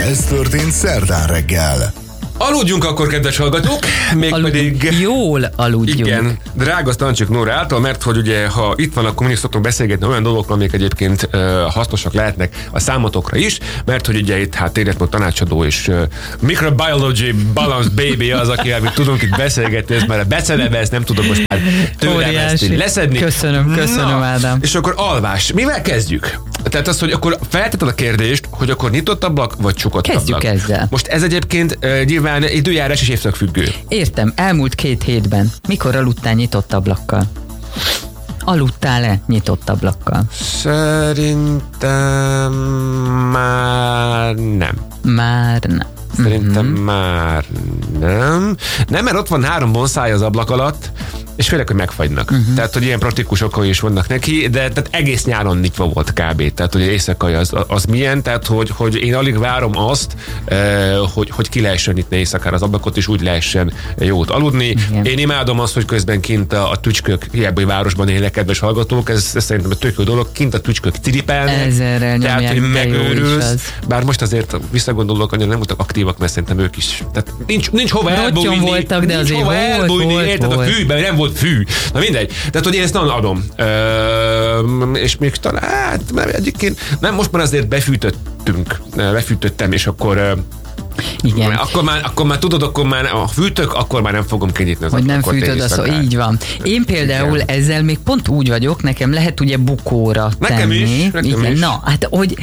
Ez történt szerdán reggel. Aludjunk akkor, kedves hallgatók, mégpedig... Jól aludjunk. Igen, drága Stancsik Nóra által, mert hogy ugye, ha itt van, akkor mindig szoktunk beszélgetni olyan dolgokról, amik egyébként hasznosak lehetnek a számotokra is, mert hogy ugye itt életmód tanácsadó és microbiology balance baby az, akivel mi tudunk itt beszélgetni, ez már a beceneve, ezt nem tudom most már tőlem ezt leszedni. Köszönöm, Ádám. És akkor alvás. Mivel kezdjük? Tehát az, hogy akkor feltetted a kérdést, hogy akkor nyitott ablak, vagy csukott ablak. Kezdjük ezzel. Most ez egyébként nyilván időjárás és évszak függő. Értem, elmúlt 2 hétben. Mikor aludtál nyitott ablakkal? Aludtál-e nyitott ablakkal? Szerintem már nem. Már nem. Szerintem már nem. Nem, mert ott van 3 bonszáj az ablak alatt, és félek, hogy megfagynak. Tehát, hogy ilyen praktikus okai is vannak neki, de tehát egész nyáron nyitva volt kb. Tehát, hogy éjszakai az milyen, tehát, hogy én alig várom azt, hogy ki lehessen nyitni éjszakára az ablakot, és úgy lehessen jót aludni. Igen. Én imádom azt, hogy közben kint a tücskök, hiába, hogy városban élnek, kedves hallgatók, ez szerintem a tök jó dolog, kint a tücskök ciripelnek. Ezerrel tehát, nyomják, hogy de jó is megőrülsz. az. Bár most azért visszagondolok, annyira nem voltak aktívak, mert szerintem ők is. Tehát nincs hova elbújni. Voltak, de azért volt, érted, a fűben nem volt fű. Na mindegy. Tehát, hogy én ezt nem adom. És még talán, egyébként, nem, most már azért befűtöttem, és akkor igen. Akkor már tudod, akkor már a fűtök, akkor már nem fogom kinyitni az hogy nem ablakot fűtöd, az így van. Én például ezzel még pont úgy vagyok, nekem lehet ugye bukóra tenni. Nekem is. Na, hát hogy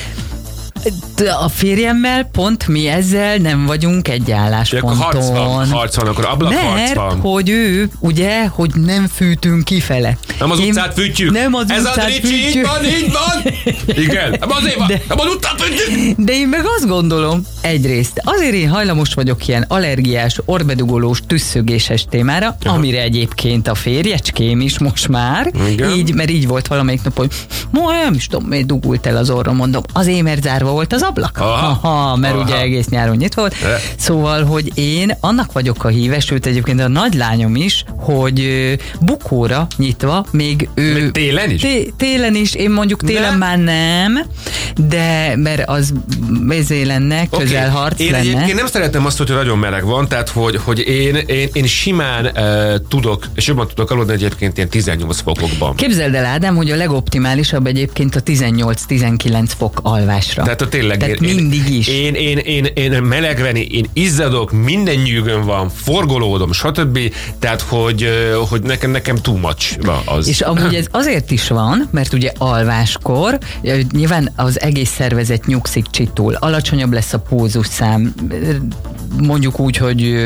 a férjemmel pont mi ezzel nem vagyunk egy állásponton. Harc van, akkor ablakharc van. Mert hogy ő, ugye, hogy nem fűtünk kifele. Nem az utcát fűtjük. Nem az ez utcát fűtjük. Így van. Igen, azért van. Nem az utcát fűtjük. De én meg azt gondolom, egyrészt, azért én hajlamos vagyok ilyen allergiás, orrbedugolós, tüsszögéses témára, amire egyébként a férjecském is most már, így, mert így volt valamelyik nap, hogy nem is tudom, miért dugult el az orrom, mondom, azért, mert zárva volt az ablak. Mert ugye egész nyáron nyitva volt. Szóval, hogy én annak vagyok a híve, sőt egyébként a nagylányom is, hogy bukóra nyitva, még ő... Télen is? Télen is, én mondjuk télen már nem, de mert az lenne, közelharc lenne. Én egyébként nem szeretem azt, hogy nagyon meleg van, tehát hogy én simán tudok, és jobban tudok aludni egyébként ilyen 18 fokokban. Képzeld el, Ádám, hogy a legoptimálisabb egyébként a 18-19 fok alvásra. Tehát tényleg mindig is. Én melegveni, én izzadok, minden nyűgön van, forgolódom, stb. Tehát, hogy nekem too much az. És amúgy ez azért is van, mert ugye alváskor nyilván az egész szervezet nyugszik, csitul, alacsonyabb lesz a pulzusszám, mondjuk úgy, hogy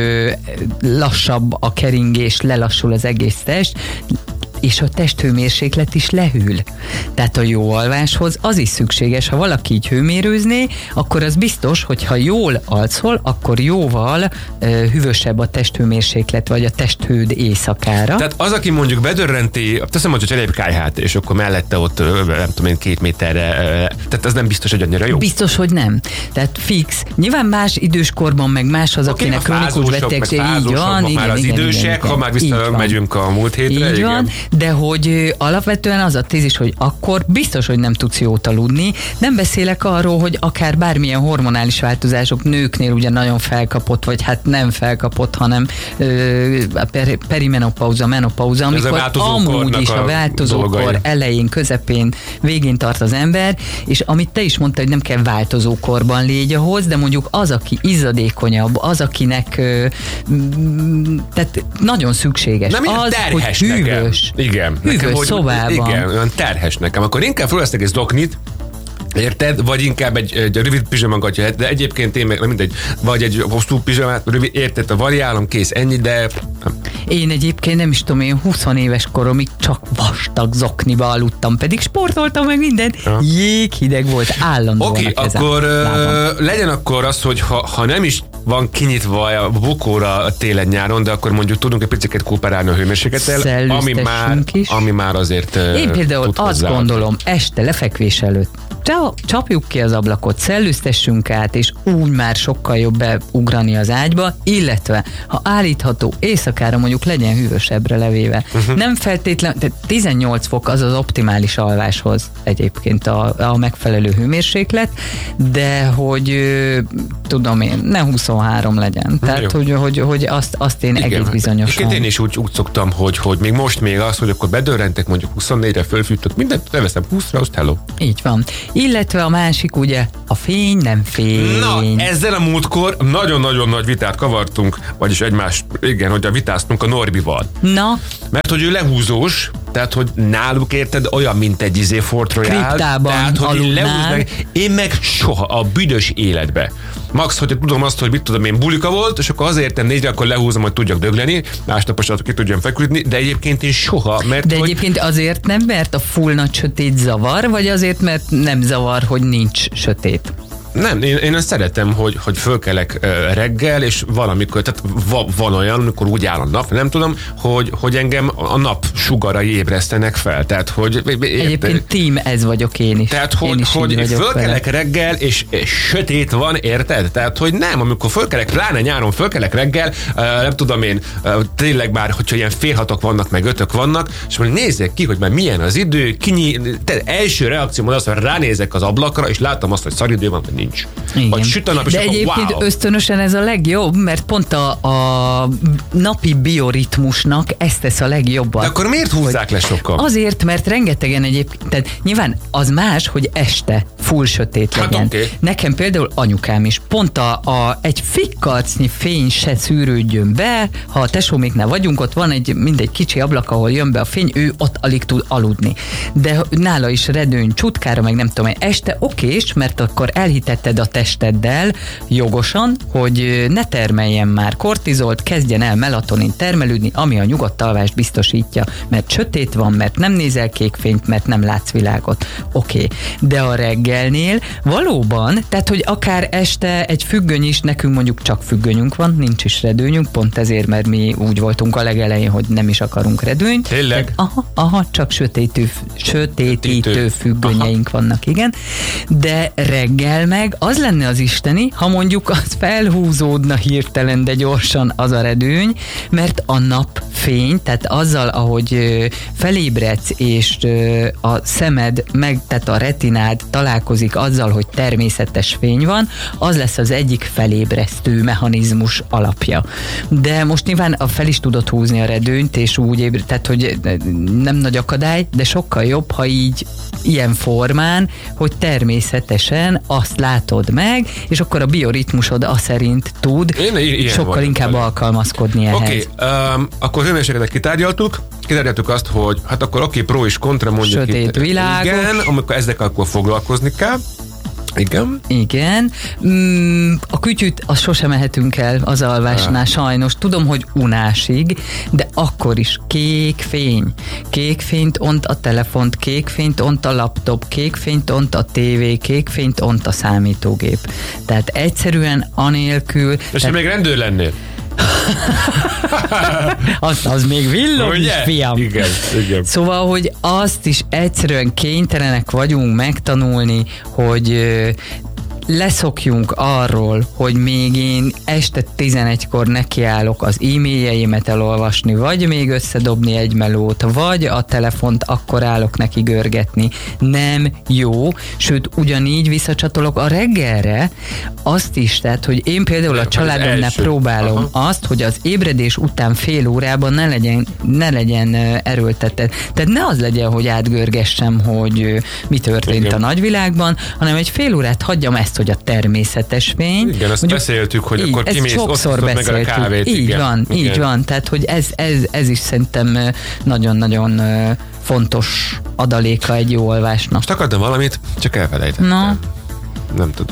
lassabb a keringés, lelassul az egész test, és a testhőmérséklet is lehűl. Tehát a jó alváshoz az is szükséges, ha valaki így hőmérőzné, akkor az biztos, hogy ha jól alszol, akkor jóval hűvösebb a testhőmérséklet, vagy a testhőd éjszakára. Tehát az, aki mondjuk bedörrenti, teszem, hogy cserébb kályhát, és akkor mellette ott, nem tudom én, 2 méterre, tehát az nem biztos, hogy annyira jó. Biztos, hogy nem. Tehát fix. Nyilván más időskorban, meg más az, akinek krónikus betegség. Így van. Már az idősek, ha már visszamegyünk a múlt hétre. Így van. De hogy alapvetően az a tézis, hogy akkor biztos, hogy nem tudsz jót aludni. Nem beszélek arról, hogy akár bármilyen hormonális változások nőknél ugye nagyon felkapott, vagy hát nem felkapott, hanem perimenopauza, menopauza, amikor amúgy is a változókor elején, közepén, végén tart az ember, és amit te is mondtad, hogy nem kell változókorban légy ahhoz, de mondjuk az, aki izzadékonyabb, az, akinek tehát nagyon szükséges. Az, hogy hűvös. Igen. Hűvös szobában. Igen, olyan terhes nekem. Akkor inkább föl ezt egész zoknit, érted? Vagy inkább egy rövid pizsamagatja, de egyébként én meg, mindegy, vagy egy hosszú pizsamát, rövid, érted? Variálom, kész, ennyi, de... Én egyébként nem is tudom, én 20 éves koromig csak vastag zokniba aludtam, pedig sportoltam meg minden. Jéghideg volt, állandóan. Oké, akkor legyen akkor az, hogy ha nem is van kinyitva a bukóra télen-nyáron, de akkor mondjuk tudunk egy picit kooperálni a hőmérséklettel, ami már azért én például azt hozzáadni. gondolom, este lefekvés előtt csapjuk ki az ablakot, szellőztessünk át, és úgy már sokkal jobb beugrani az ágyba, illetve ha állítható éjszakára mondjuk legyen hűvösebbre levéve. Nem feltétlen, tehát 18 fok az optimális alváshoz egyébként a megfelelő hőmérséklet, de hogy tudom én, ne 23 legyen. Tehát, hogy azt én igen, egész bizonyosan. Én is úgy szoktam, hogy még az, hogy akkor bedörrentek mondjuk 24-re, fölfűtök, mindent leveszem 20-ra, azt hello. Így van. Illetve a másik ugye, a fény nem fény. Na, ezzel a múltkor nagyon-nagyon nagy vitát kavartunk, vagyis hogy vitáztunk a Norbival. Na? Mert hogy ő lehúzós, tehát hogy náluk érted olyan, mint egy Fort Royale. Kriptában tehát, hogy aludnál. Én meg soha a büdös életbe. Max, hogyha tudom azt, hogy mit tudom én, bulika volt, és akkor azért 4-re, akkor lehúzom, hogy tudjak dögleni, másnaposat ki tudjam feküdni, de egyébként én soha, mert de egyébként azért nem, mert a full nagy sötét zavar, vagy azért, mert nem zavar, hogy nincs sötét? Nem, én azt szeretem, hogy fölkelek reggel, és valamikor, tehát van olyan, amikor úgy áll a nap, nem tudom, hogy engem a nap sugarai ébresztenek fel. Tehát, hogy... Egyébként team ez vagyok én is. Tehát, hogy fölkelek reggel, és sötét van, érted? Tehát, hogy nem, amikor fölkelek, pláne nyáron fölkelek reggel, nem tudom én, tényleg már, hogyha ilyen fél 6-ok vannak, meg 5-ök vannak, és mondjuk nézzek ki, hogy már milyen az idő, első reakcióm az, hogy ránézek az ablakra, és látom azt, hogy szaridő van, nincs. Vagy süt a nap, és de akkor egyébként wow. ösztönösen ez a legjobb, mert pont a napi bioritmusnak ezt tesz a legjobban. De akkor miért húzzák le sokkal? Azért, mert rengetegen egyébként, tehát nyilván az más, hogy este full sötét legyen. Okay. Nekem például anyukám is pont egy fikkarcnyi fény se szűrődjön be, ha a tesóméknál vagyunk, ott van mindegy kicsi ablak, ahol jön be a fény, ő ott alig tud aludni. De nála is redőny csutkára, meg nem tudom, este okés, mert akkor elhitetted a testeddel jogosan, hogy ne termeljen már kortizolt, kezdjen el melatonin termelődni, ami a nyugodt alvást biztosítja, mert sötét van, mert nem nézel kék fényt, mert nem látsz világot. Oké. De a reggelnél valóban, tehát hogy akár este egy függöny is, nekünk mondjuk csak függönyünk van, nincs is redőnyünk, pont ezért, mert mi úgy voltunk a legelején, hogy nem is akarunk redőnyt. Tényleg? Aha, csak sötétítő függönyeink vannak, igen. De reggel meg az lenne az isteni, ha mondjuk az felhúzódna hirtelen, de gyorsan az a redőny, mert a napfény, tehát azzal, ahogy felébredsz, és a szemed, tehát a retinád találkozik azzal, hogy természetes fény van, az lesz az egyik felébresztő mechanizmus alapja. De most nyilván fel is tudod húzni a redőnyt, és úgy tehát hogy nem nagy akadály, de sokkal jobb, ha így ilyen formán, hogy természetesen azt látod meg, és akkor a bioritmusod szerint tud sokkal inkább alkalmazkodni ehhez. Oké, akkor hőmérsékletet kitárgyaltuk azt, hogy hát akkor pro és kontra mondjuk sötét itt. világos. Igen, amikor ezzel akkor foglalkozni kell. Igen. A kütyűt azt sosem mehetünk el az alvásnál, sajnos. Tudom, hogy unásig, de akkor is kék fény. Kék fényt ont a telefont, kék fényt ont a laptop, kék fényt ont a tévé, kék fényt ont a számítógép. Tehát egyszerűen anélkül... És még rendőr lennél? az még villog is, fiam. Igen. Szóval, hogy azt is egyszerűen kénytelenek vagyunk megtanulni, hogy leszokjunk arról, hogy még én este 11-kor nekiállok az e-mailjeimet elolvasni, vagy még összedobni egy melót, vagy a telefont akkor állok neki görgetni. Nem jó, sőt, ugyanígy visszacsatolok a reggelre azt is, tehát, hogy én például a családomnál próbálom azt, hogy az ébredés után fél órában ne legyen erőltetett. Tehát ne az legyen, hogy átgörgessem, hogy mi történt a nagyvilágban, hanem egy fél órát hagyjam ezt, hogy a természetes fény. Igen, azt beszéltük, hogy akkor kimész, ott meg a kávét. Így van. Tehát, hogy ez is szerintem nagyon-nagyon fontos adaléka egy jó alvásnak. Most akartam valamit, csak elfelejtettem. Na? Nem tudom.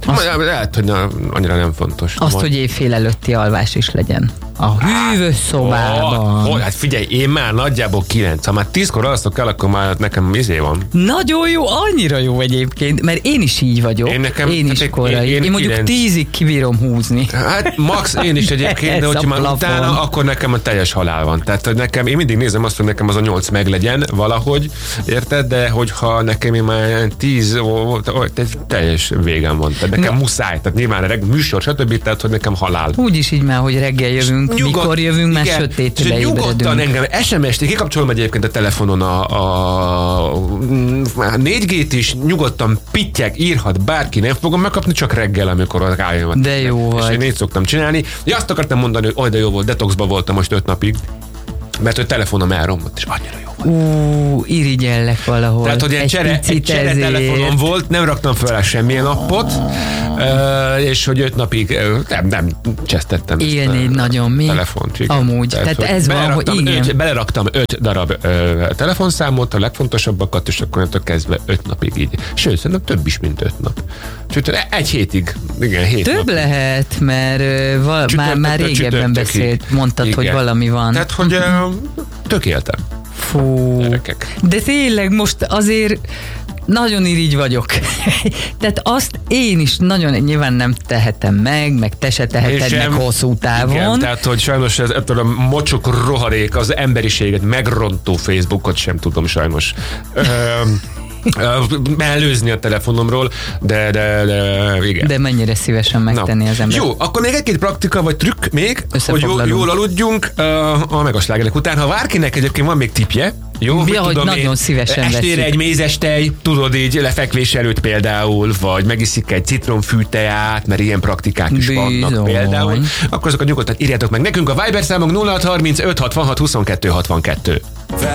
Lehet, hogy annyira nem fontos. Azt, hogy éjfél előtti alvás is legyen. A hűvös szobában. Hát figyelj, én már nagyjából 9. Ha már 10-kor alszok el, akkor már nekem van. Nagyon jó, annyira jó egyébként, mert én is így vagyok. Én is korai. Én mondjuk 10-ig kibírom húzni. Hát max én is egyébként, de hogyha már utána, akkor nekem a teljes halál van. Tehát, hogy nekem, én mindig nézem azt, hogy nekem az a 8 meglegyen valahogy, érted? De hogyha nekem én már 10, teljes végem van. Tehát nekem muszáj. Tehát nyilván műsor, stb. Tehát, hogy nekem halál. Úgyis így már, hogy reggel jövünk, mikor jövünk, már sötétbe nyugodtan engem SMS-t, kikapcsolom egyébként a telefonon a 4G-t is, nyugodtan pittyek, írhat bárki, nem fogom megkapni, csak reggel, amikor rájön. De jó és vagy. én így szoktam csinálni. Ja, azt akartam mondani, hogy de jó volt, detoxba voltam most 5 napig, mert hogy telefonom elromlott, és annyira jó volt. Irigyellek valahol. Tehát, hogy egy csere telefonom volt, nem raktam fel semmilyen appot, és hogy 5 napig nem csesztettem. Élnéd nagyon mi? Telefont. Igen. Amúgy. Tehát ez van, hogy igen. Beleraktam 5 darab telefonszámot, a legfontosabbakat, és akkor kezdve 5 napig így. Sőt, szerintem több is, mint 5 nap. Sőt, 1 hétig. Igen, 7 több nap. Lehet, mert már régebben beszélt, mondtad, igen, hogy valami van. Tehát, hogy tökéltem. Fú. Gyerekek. De tényleg most azért nagyon irigy vagyok. Tehát azt én is nagyon nyilván nem tehetem meg te se teheted meg hosszú távon. Igen, tehát, hogy sajnos ettől a mocsok rohadék az emberiséget megrontó Facebookot sem tudom sajnos mellőzni a telefonomról, de igen. De mennyire szívesen megtenni az ember. Jó, akkor még egy-két praktika vagy trükk még, hogy jól aludjunk a megaslágerek után. Ha bárkinek egyébként van még tipje, jó, ja, hogy nagyon szívesen estére veszik. egy mézes tej, tudod így lefekvés előtt például, vagy megiszik egy citromfűteát, mert ilyen praktikák is vannak például. Akkor azokat nyugodtan írjátok meg nekünk a Viber számunk 0635 66 22 62.